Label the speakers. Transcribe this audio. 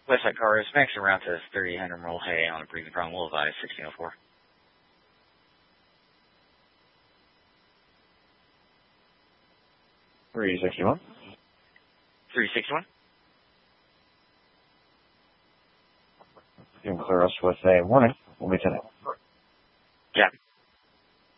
Speaker 1: Westside Cars, max around to 30 roll hay on a breathing problem. We'll advise 1604.
Speaker 2: 361.
Speaker 1: 361.
Speaker 2: You can clear us with a warning. We'll be today.
Speaker 1: Yeah.